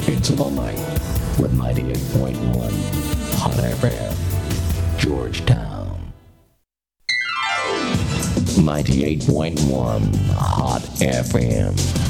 into the night with 98.1 Hot FM, Georgetown. 98.1 Hot FM.